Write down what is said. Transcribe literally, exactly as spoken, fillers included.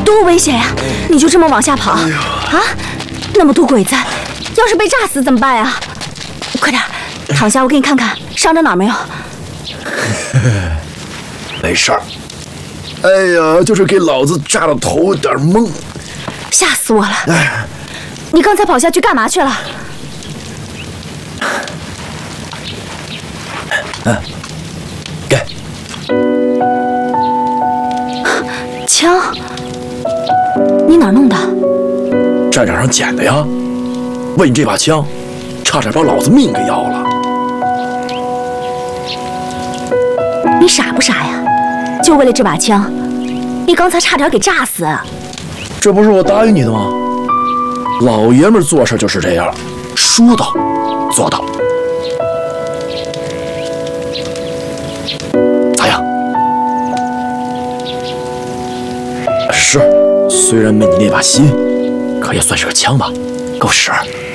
多危险呀！你就这么往下跑啊？那么多鬼子，要是被炸死怎么办呀？快点，躺下，我给你看看伤着哪儿没有。 没事儿。哎呀，就是给老子炸的头有点懵， 吓死我了！哎，你刚才跑下去干嘛去了？ 嗯，给。 枪，你哪儿弄的？ 战场上捡的呀。为你这把枪，差点把老子命给要了。 你傻不傻呀？就为了这把枪，你刚才差点给炸死。 这不是我答应你的吗？老爷们做事就是这样，说到做到。咋样？是，虽然没你那把心，可也算是个枪吧，够使。